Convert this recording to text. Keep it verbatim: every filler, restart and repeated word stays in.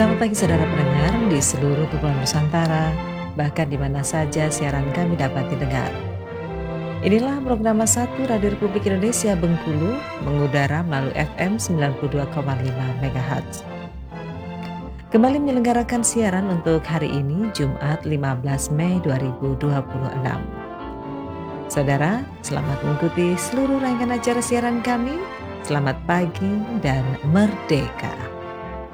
Selamat pagi saudara pendengar di seluruh kepulauan Nusantara, bahkan di mana saja siaran kami dapat didengar. Inilah program satu Radio Republik Indonesia Bengkulu, mengudara melalui F M sembilan puluh dua koma lima megahertz. Kembali menyelenggarakan siaran untuk hari ini, Jumat lima belas Mei dua ribu dua puluh enam. Saudara, selamat mengikuti seluruh rangkaian acara siaran kami. Selamat pagi dan merdeka.